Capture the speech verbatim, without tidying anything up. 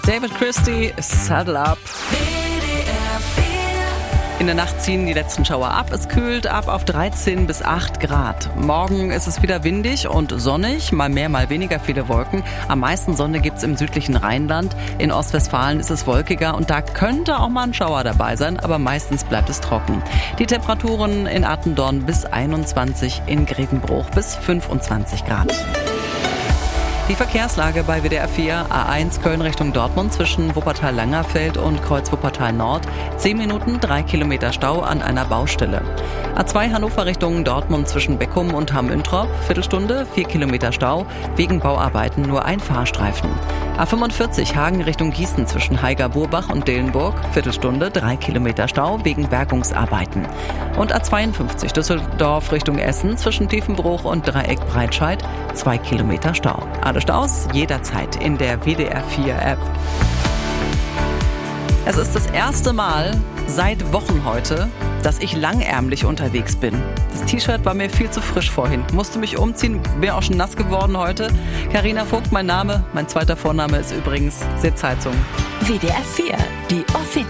David Christie, Saddle Up. In der Nacht ziehen die letzten Schauer ab. Es kühlt ab auf dreizehn bis acht Grad. Morgen ist es wieder windig und sonnig, mal mehr, mal weniger viele Wolken. Am meisten Sonne gibt's im südlichen Rheinland. In Ostwestfalen ist es wolkiger und da könnte auch mal ein Schauer dabei sein, aber meistens bleibt es trocken. Die Temperaturen in Attendorn bis einundzwanzig, in Grevenbruch bis fünfundzwanzig Grad. Die Verkehrslage bei W D R vier, A eins Köln Richtung Dortmund zwischen Wuppertal-Langerfeld und Kreuz Wuppertal-Nord. zehn Minuten, drei Kilometer Stau an einer Baustelle. A zwei Hannover Richtung Dortmund zwischen Beckum und Hamm-Üntrop. Viertelstunde, vier Kilometer Stau. Wegen Bauarbeiten nur ein Fahrstreifen. A fünfundvierzig Hagen Richtung Gießen zwischen Haiger-Burbach und Dillenburg. Viertelstunde, drei Kilometer Stau wegen Bergungsarbeiten. Und A zweiundfünfzig Düsseldorf Richtung Essen zwischen Tiefenbruch und Dreieck Breitscheid. zwei Kilometer Stau. Alle Staus jederzeit in der W D R vier App. Es ist das erste Mal seit Wochen heute, dass ich langärmlich unterwegs bin. Das T-Shirt war mir viel zu frisch vorhin. Musste mich umziehen, bin auch schon nass geworden heute. Carina Vogt, mein Name. Mein zweiter Vorname ist übrigens Sitzheizung. W D R vier, die offizielle